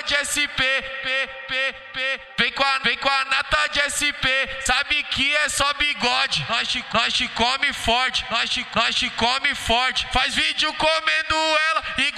de SP, vem com a nata de SP, sabe que é só bigode. Nós te come forte, nós te come forte. Faz vídeo comendo ela igual